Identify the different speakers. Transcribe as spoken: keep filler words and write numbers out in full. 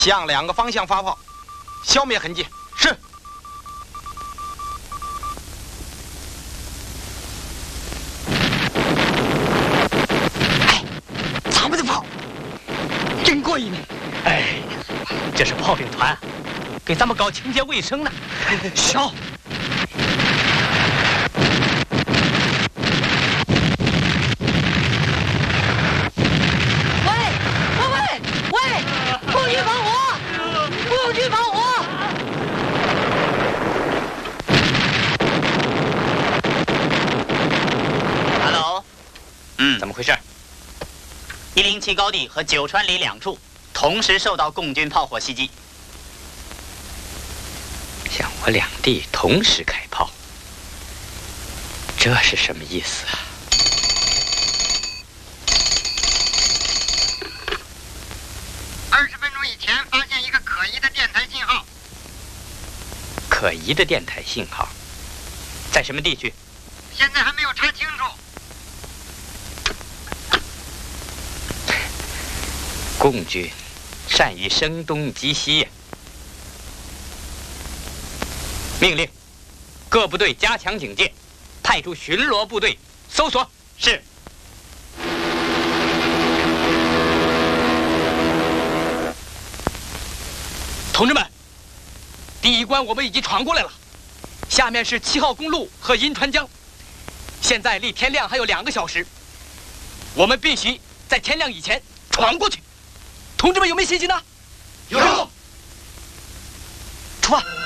Speaker 1: 向两个方向发炮，消灭痕迹。是。
Speaker 2: 哎，咱们的炮真过瘾！
Speaker 3: 哎，这是炮兵团，给咱们搞清洁卫生呢。
Speaker 2: 烧！喂喂喂喂！不许放火！不许放火！
Speaker 4: Hello， 嗯，怎么回事？一零七高地和九川里两处同时受到共军炮火袭击。
Speaker 5: 向我两地同时开炮，这是什么意思啊？
Speaker 6: 二十分钟以前发现一个可疑的电台信号。
Speaker 5: 可疑的电台信号，在什么地区？
Speaker 6: 现在还没有查清楚。
Speaker 5: 共军善于声东击西呀！命令各部队加强警戒，派出巡逻部队搜索。
Speaker 4: 是。
Speaker 3: 同志们，第一关我们已经闯过来了，下面是七号公路和银川江。 现在离天亮还有两个小时，我们必须在天亮以前闯过去。同志们有没有信心呢？
Speaker 2: 有。出发。